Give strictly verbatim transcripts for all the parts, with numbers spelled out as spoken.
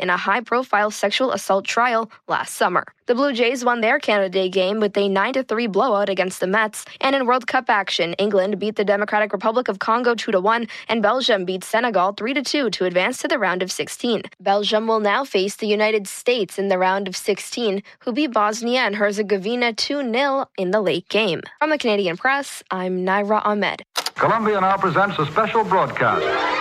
in a high-profile sexual assault trial last summer. The Blue Jays won their Canada Day game with a nine to three blowout against the Mets, and in World Cup action, England beat the Democratic Republic of Congo two to one, and Belgium beat Senegal three to two to advance to the round of sixteen. Belgium will now face the United States in the round of sixteen, who beat Bosnia and Herzegovina two nil in the late game. From the Canadian Press, I'm Naira Ahmed. Columbia now presents a special broadcast.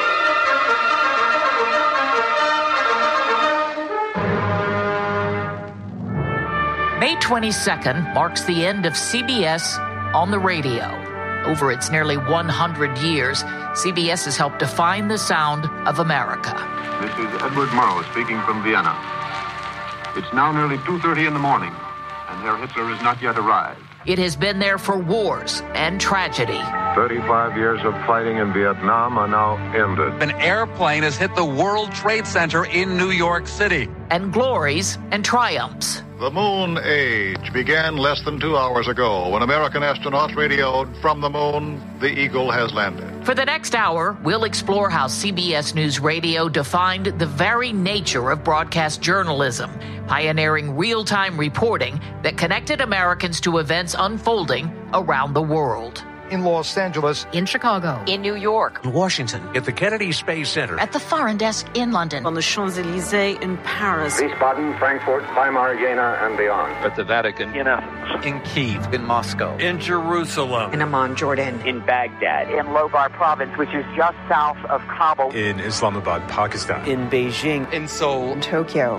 May twenty-second marks the end of C B S on the radio. Over its nearly one hundred years, C B S has helped define the sound of America. This is Edward Murrow speaking from Vienna. It's now nearly two thirty in the morning, and Herr Hitler has not yet arrived. It has been there for wars and tragedy. thirty-five years of fighting in Vietnam are now ended. An airplane has hit the World Trade Center in New York City. And glories and triumphs. The moon age began less than two hours ago when American astronauts radioed from the moon, the Eagle has landed. For the next hour, we'll explore how C B S News Radio defined the very nature of broadcast journalism, pioneering real-time reporting that connected Americans to events unfolding around the world. In Los Angeles, in Chicago, in New York, in Washington, at the Kennedy Space Center, at the Foreign Desk in London, on the Champs-Élysées in Paris, Wiesbaden, Frankfurt, Weimar, Jena, and beyond, at the Vatican, in Athens, in Kyiv, in Moscow, in Jerusalem, in Amman, Jordan, in Baghdad, in Logar Province, which is just south of Kabul, in Islamabad, Pakistan, in Beijing, in Seoul, in Tokyo.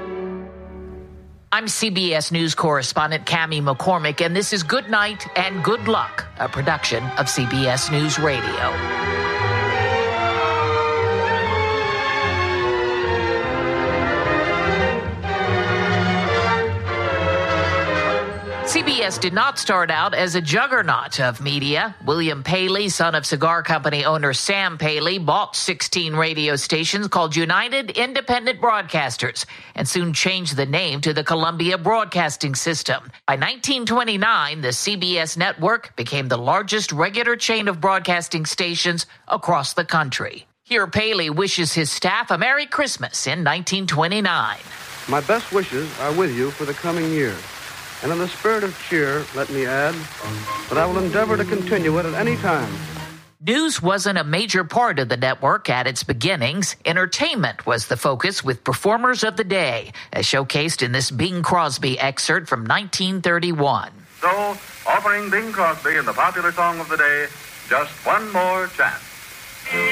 I'm C B S News correspondent Cammie McCormick, and this is Good Night and Good Luck, a production of C B S News Radio. C B S did not start out as a juggernaut of media. William Paley, son of cigar company owner Sam Paley, bought sixteen radio stations called United Independent Broadcasters and soon changed the name to the Columbia Broadcasting System. By nineteen twenty-nine, the C B S network became the largest regular chain of broadcasting stations across the country. Here, Paley wishes his staff a Merry Christmas in nineteen twenty-nine. My best wishes are with you for the coming year. And in the spirit of cheer, let me add that I will endeavor to continue it at any time. News wasn't a major part of the network at its beginnings. Entertainment was the focus with performers of the day, as showcased in this Bing Crosby excerpt from nineteen thirty-one. So, offering Bing Crosby in the popular song of the day, Just One More Chance.